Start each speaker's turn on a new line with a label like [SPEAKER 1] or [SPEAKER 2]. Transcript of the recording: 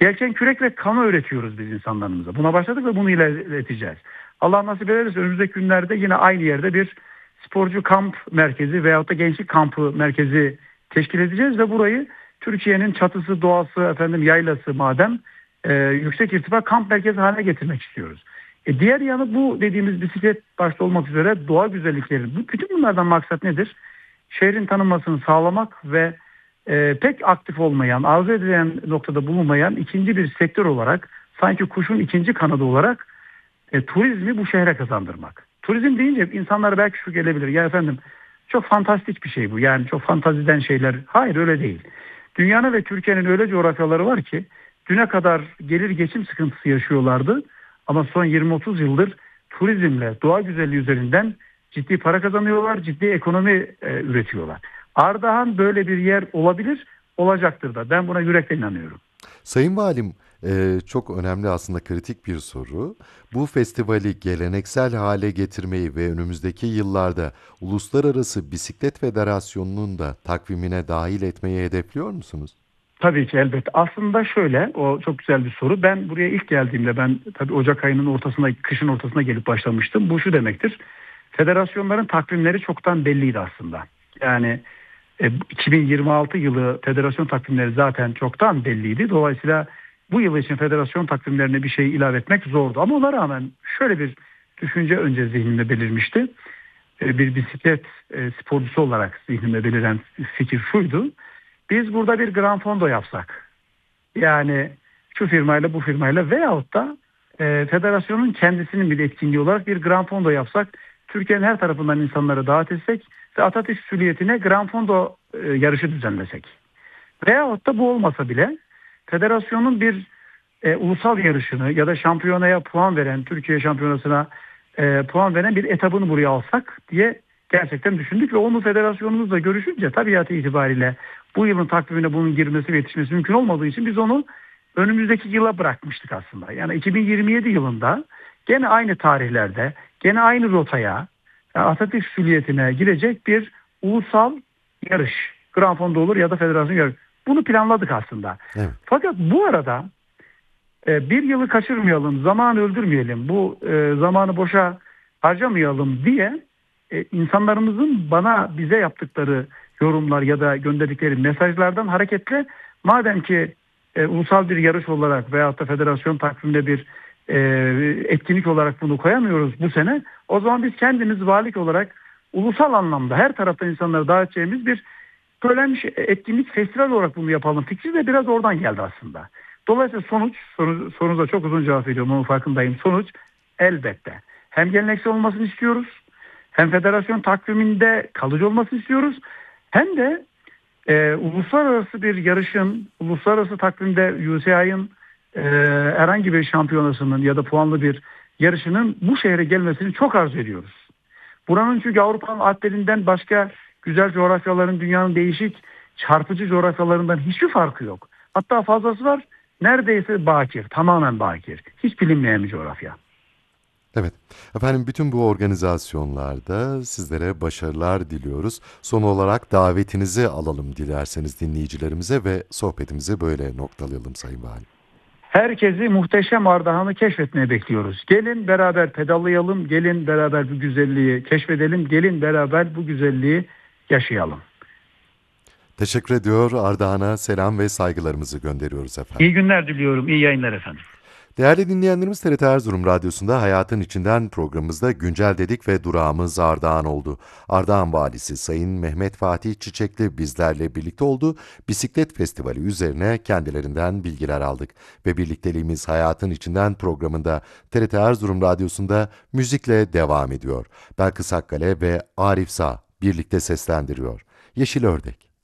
[SPEAKER 1] Yelken, kürek ve kano öğretiyoruz biz insanlarımıza. Buna başladık ve bunu ilerleteceğiz. Allah nasip ederse önümüzdeki günlerde yine aynı yerde bir sporcu kamp merkezi veyahut da gençlik kampı merkezi teşkil edeceğiz ve burayı Türkiye'nin çatısı, doğası, yaylası, maden yüksek irtifa kamp merkezi haline getirmek istiyoruz. Diğer yanı bu dediğimiz bisiklet başta olmak üzere doğa güzellikleri. Bütün bunlardan maksat nedir? Şehrin tanınmasını sağlamak ve pek aktif olmayan, arzu edilen noktada bulunmayan ikinci bir sektör olarak, sanki kuşun ikinci kanadı olarak turizmi bu şehre kazandırmak. Turizm deyince insanlara belki şu gelebilir. Ya efendim, çok fantastik bir şey bu. Yani çok fantaziden şeyler. Hayır, öyle değil. Dünyanın ve Türkiye'nin öyle coğrafyaları var ki düne kadar gelir geçim sıkıntısı yaşıyorlardı. Ama son 20-30 yıldır turizmle, doğa güzelliği üzerinden ciddi para kazanıyorlar, ciddi ekonomi üretiyorlar. Ardahan böyle bir yer olabilir, olacaktır da. Ben buna yürekten inanıyorum.
[SPEAKER 2] Sayın Valim, çok önemli aslında kritik bir soru. Bu festivali geleneksel hale getirmeyi ve önümüzdeki yıllarda Uluslararası Bisiklet Federasyonu'nun da takvimine dahil etmeyi hedefliyor musunuz?
[SPEAKER 1] Tabii ki, elbette. Aslında şöyle, o çok güzel bir soru. Ben buraya ilk geldiğimde, ben tabii Ocak ayının ortasında, kışın ortasında gelip başlamıştım. Bu şu demektir: federasyonların takvimleri çoktan belliydi aslında. Yani 2026 yılı federasyon takvimleri zaten çoktan belliydi. Dolayısıyla bu yıl için federasyon takvimlerine bir şey ilave etmek zordu. Ama ona rağmen şöyle bir düşünce önce zihnimde belirmişti. Bir bisiklet sporcusu olarak zihnimde beliren fikir şuydu: biz burada bir gran fondo yapsak. Yani şu firmayla bu firmayla veyahut da federasyonun kendisinin bir etkinliği olarak bir gran fondo yapsak. Türkiye'nin her tarafından insanları davet etsek ve Atatürk Süliyeti'ne gran fondo yarışı düzenlesek. Veyahut da bu olmasa bile federasyonun bir ulusal yarışını ya da şampiyonaya puan veren, Türkiye şampiyonasına puan veren bir etabını buraya alsak diye gerçekten düşündük ve onu federasyonumuzla görüşünce tabiatı itibariyle bu yılın takvimine bunun girmesi ve yetişmesi mümkün olmadığı için biz onu önümüzdeki yıla bırakmıştık aslında. Yani 2027 yılında gene aynı tarihlerde, gene aynı rotaya, Atatürk Süliyeti'ne girecek bir ulusal yarış. Grand Fondo olur ya da federasyon yarış. Bunu planladık aslında.
[SPEAKER 2] Evet.
[SPEAKER 1] Fakat bu arada bir yılı kaçırmayalım, zamanı öldürmeyelim, bu zamanı boşa harcamayalım diye insanlarımızın bize yaptıkları yorumlar ya da gönderdikleri mesajlardan hareketle, madem ki ulusal bir yarış olarak veyahut da federasyon takviminde bir etkinlik olarak bunu koyamıyoruz bu sene, o zaman biz kendimiz valilik olarak ulusal anlamda her taraftan insanları davet edeceğimiz bir söylenmiş etkinlik, festival olarak bunu yapalım fikri de biraz oradan geldi aslında. Dolayısıyla sorunuza çok uzun cevap veriyorum, onun farkındayım. Sonuç elbette. Hem geleneksel olmasını istiyoruz, hem federasyon takviminde kalıcı olmasını istiyoruz, hem de uluslararası bir yarışın, uluslararası takvimde UCI'nin herhangi bir şampiyonasının ya da puanlı bir yarışının bu şehre gelmesini çok arzu ediyoruz. Buranın çünkü Avrupa'nın Alplerinden başka güzel coğrafyaların, dünyanın değişik çarpıcı coğrafyalarından hiçbir farkı yok. Hatta fazlası var. Neredeyse bakir, tamamen bakir. Hiç bilinmeyen bir coğrafya.
[SPEAKER 2] Evet. Efendim, bütün bu organizasyonlarda sizlere başarılar diliyoruz. Son olarak davetinizi alalım dilerseniz dinleyicilerimize ve sohbetimizi böyle noktalayalım Sayın Valim.
[SPEAKER 1] Herkesi muhteşem Ardahan'ı keşfetmeye bekliyoruz. Gelin beraber pedallayalım, gelin beraber bu güzelliği keşfedelim, gelin beraber bu güzelliği yaşayalım.
[SPEAKER 2] Teşekkür ediyor. Ardahan'a selam ve saygılarımızı gönderiyoruz efendim.
[SPEAKER 1] İyi günler diliyorum, iyi yayınlar efendim.
[SPEAKER 2] Değerli dinleyenlerimiz, TRT Erzurum Radyosu'nda Hayatın İçinden programımızda güncel dedik ve durağımız Ardahan oldu. Ardahan Valisi Sayın Mehmet Fatih Çiçekli bizlerle birlikte oldu. Bisiklet Festivali üzerine kendilerinden bilgiler aldık. Ve birlikteliğimiz Hayatın İçinden programında TRT Erzurum Radyosu'nda müzikle devam ediyor. Belkıs Akkale ve Arif Sağ birlikte seslendiriyor. Yeşil Ördek.